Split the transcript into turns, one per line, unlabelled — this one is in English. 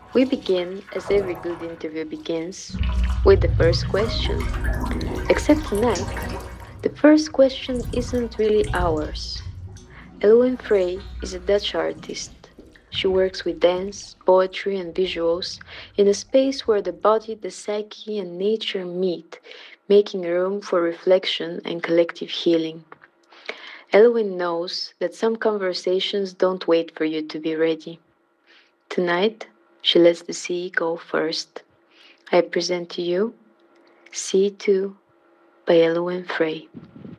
We begin, as every good interview begins, with the first question. Except tonight, the first question isn't really ours. Elowen Frey is a Dutch artist. She works with dance, poetry, and visuals in a space where the body, the psyche, and nature meet, making room for reflection and collective healing. Elowen knows that some conversations don't wait for you to be ready. Tonight, she lets the sea go first. I present to you C2 by Elowen Frey.